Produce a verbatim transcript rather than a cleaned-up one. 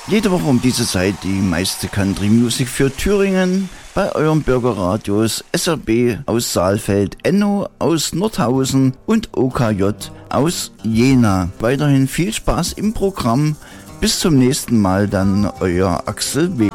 Jede Woche um diese Zeit die meiste Country Music für Thüringen bei euren Bürgerradios S R B aus Saalfeld, Enno aus Nordhausen und O K J aus Jena. Weiterhin viel Spaß im Programm. Bis zum nächsten Mal, dann euer Axel W.